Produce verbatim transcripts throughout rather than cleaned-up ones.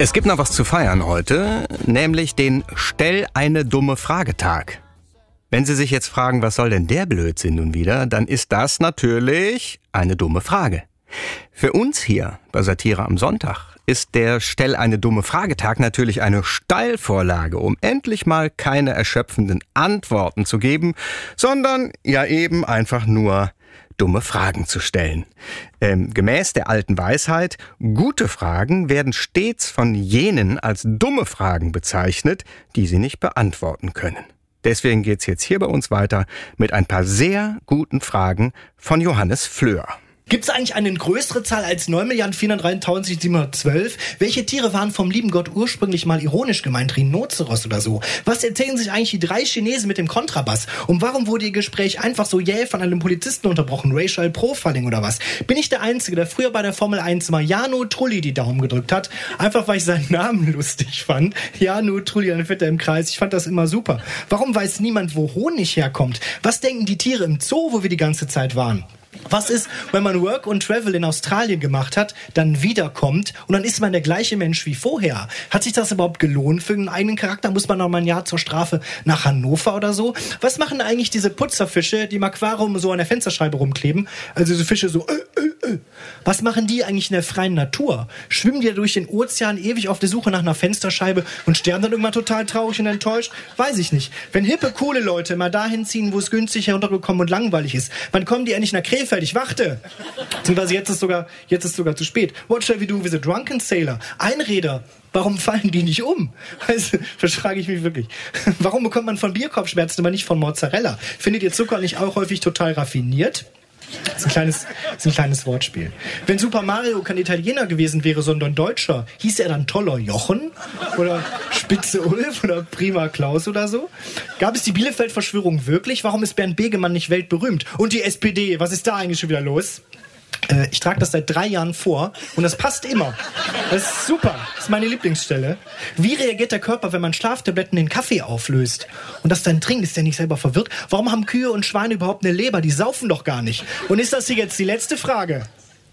Es gibt noch was zu feiern heute, nämlich den Stell eine dumme Frage-Tag. Wenn Sie sich jetzt fragen, was soll denn der Blödsinn nun wieder, dann ist das natürlich eine dumme Frage. Für uns hier bei Satire am Sonntag ist der Stell eine dumme Frage-Tag natürlich eine Steilvorlage, um endlich mal keine erschöpfenden Antworten zu geben, sondern ja eben einfach nur dumme Fragen zu stellen. Ähm, gemäß der alten Weisheit, gute Fragen werden stets von jenen als dumme Fragen bezeichnet, die sie nicht beantworten können. Deswegen geht's jetzt hier bei uns weiter mit ein paar sehr guten Fragen von Johannes Fleur. Gibt es eigentlich eine größere Zahl als neun Milliarden vierhundertdreiundneunzigtausendsiebenhundertzwölf? Welche Tiere waren vom lieben Gott ursprünglich mal ironisch gemeint? Rhinoceros oder so? Was erzählen sich eigentlich die drei Chinesen mit dem Kontrabass? Und warum wurde ihr Gespräch einfach so jäh von einem Polizisten unterbrochen? Racial Profiling oder was? Bin ich der Einzige, der früher bei der Formel eins mal Jarno Trulli die Daumen gedrückt hat? Einfach, weil ich seinen Namen lustig fand. Jarno Trulli, dann fährt er im Kreis. Ich fand das immer super. Warum weiß niemand, wo Honig herkommt? Was denken die Tiere im Zoo, wo wir die ganze Zeit waren? Was ist, wenn man Work und Travel in Australien gemacht hat, dann wiederkommt und dann ist man der gleiche Mensch wie vorher? Hat sich das überhaupt gelohnt für einen eigenen Charakter? Muss man noch mal ein Jahr zur Strafe nach Hannover oder so? Was machen eigentlich diese Putzerfische, die im Aquarium so an der Fensterscheibe rumkleben? Also diese Fische so... Äh, äh, äh. Was machen die eigentlich in der freien Natur? Schwimmen die da durch den Ozean ewig auf der Suche nach einer Fensterscheibe und sterben dann irgendwann total traurig und enttäuscht? Weiß ich nicht. Wenn hippe, coole Leute mal dahin ziehen, wo es günstig heruntergekommen und langweilig ist, wann kommen die endlich nach Krefeld? Ich warte. Beziehungsweise jetzt ist sogar, jetzt ist sogar zu spät. What shall we do with a drunken sailor? Einräder. Warum fallen die nicht um? Also, das frage ich mich wirklich. Warum bekommt man von Bierkopfschmerzen aber nicht von Mozzarella? Findet ihr Zucker nicht auch häufig total raffiniert? Das ist ein kleines, das ist ein kleines Wortspiel. Wenn Super Mario kein Italiener gewesen wäre, sondern Deutscher, hieß er dann Toller Jochen? Oder Spitze Ulf? Oder Prima Klaus oder so? Gab es die Bielefeld-Verschwörung wirklich? Warum ist Bernd Begemann nicht weltberühmt? Und die S P D, was ist da eigentlich schon wieder los? Äh, ich trage das seit drei Jahren vor und das passt immer. Das ist super. Das ist meine Lieblingsstelle. Wie reagiert der Körper, wenn man Schlaftabletten in Kaffee auflöst? Und das dann trinkt, ist der nicht selber verwirrt? Warum haben Kühe und Schweine überhaupt eine Leber? Die saufen doch gar nicht. Und ist das hier jetzt die letzte Frage?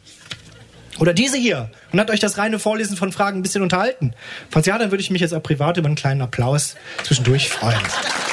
Oder diese hier? Und hat euch das reine Vorlesen von Fragen ein bisschen unterhalten? Falls ja, dann würde ich mich jetzt auch privat über einen kleinen Applaus zwischendurch freuen.